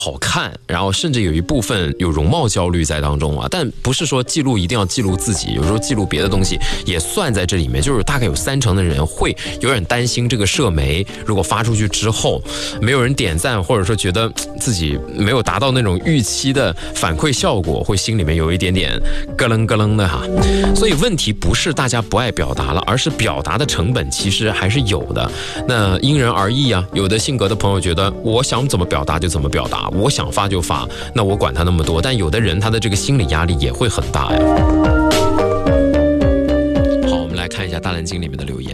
好看，然后甚至有一部分有容貌焦虑在当中啊，但不是说记录一定要记录自己，有时候记录别的东西也算在这里面。就是大概有30%的人会有点担心这个社媒如果发出去之后没有人点赞，或者说觉得自己没有达到那种预期的反馈效果，会心里面有一点点咯楞咯楞的哈。所以问题不是大家不爱表达了，而是表达的成本其实还是有的。那因人而异啊，有的性格的朋友觉得我想怎么表达就怎么表达，我想发就发，那我管他那么多。但有的人他的这个心理压力也会很大呀。好，我们来看一下大蓝鲸里面的留言。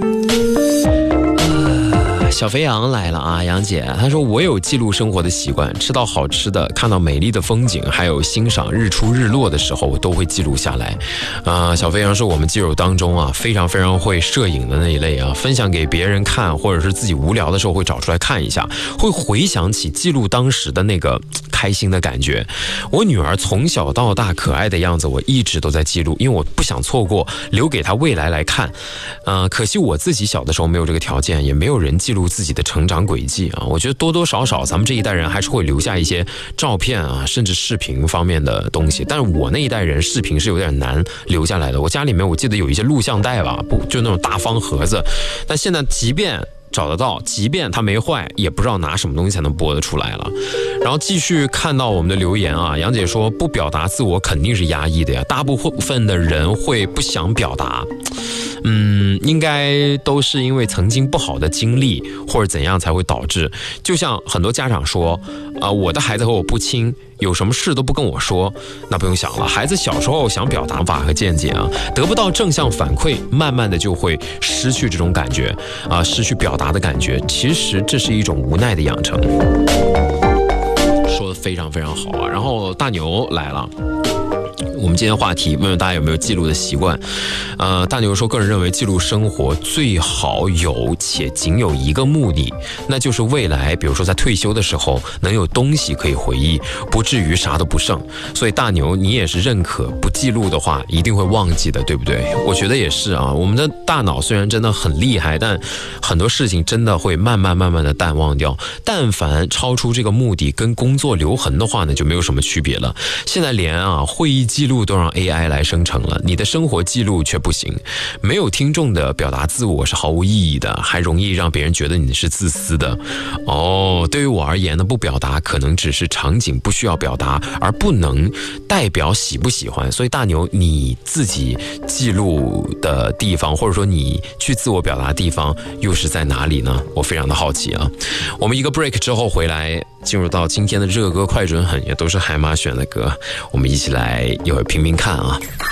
小肥羊来了啊，杨姐，她说我有记录生活的习惯，吃到好吃的，看到美丽的风景，还有欣赏日出日落的时候，我都会记录下来。小肥羊是我们基友当中啊非常非常会摄影的那一类啊，分享给别人看，或者是自己无聊的时候会找出来看一下，会回想起记录当时的那个开心的感觉。我女儿从小到大可爱的样子，我一直都在记录，因为我不想错过，留给她未来来看。可惜我自己小的时候没有这个条件，也没有人记录自己的成长轨迹啊。我觉得多多少少咱们这一代人还是会留下一些照片啊，甚至视频方面的东西。但是我那一代人视频是有点难留下来的。我家里面我记得有一些录像带吧，就那种大方盒子，但现在即便找得到，即便它没坏，也不知道拿什么东西才能播得出来了。然后继续看到我们的留言啊，杨姐说不表达自我肯定是压抑的呀，大部分的人会不想表达。应该都是因为曾经不好的经历或者怎样才会导致。就像很多家长说我的孩子和我不亲，有什么事都不跟我说，那不用想了，孩子小时候想表达法和见解啊，得不到正向反馈，慢慢的就会失去这种感觉失去表达的感觉。其实这是一种无奈的养成。说得非常非常好啊。然后大牛来了，我们今天话题问问大家有没有记录的习惯。大牛说个人认为记录生活最好有且仅有一个目的，那就是未来比如说在退休的时候能有东西可以回忆，不至于啥都不剩。所以大牛你也是认可不记录的话一定会忘记的，对不对？我觉得也是啊，我们的大脑虽然真的很厉害，但很多事情真的会慢慢的淡忘掉。但凡超出这个目的跟工作留痕的话呢，就没有什么区别了。现在连会议记录都让 AI 来生成了，你的生活记录却不行。没有听众的表达自我是毫无意义的，还容易让别人觉得你是自私的。对于我而言呢，不表达可能只是场景不需要表达，而不能代表喜不喜欢。所以大牛你自己记录的地方，或者说你去自我表达的地方又是在哪里呢？我非常的好奇啊。我们一个 break 之后回来，进入到今天的热歌快准狠，也都是海马选的歌，我们一起来一会儿评评看啊。